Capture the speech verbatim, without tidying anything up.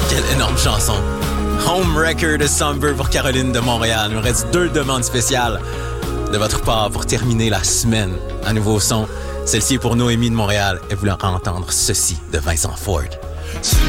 Quelle énorme chanson. Homewrecker de Somber pour Caroline de Montréal. Il nous reste deux demandes spéciales de votre part pour terminer la semaine. Un nouveau son. Celle-ci est pour Noémie de Montréal. Elle voulait entendre ceci de Vincent Ford.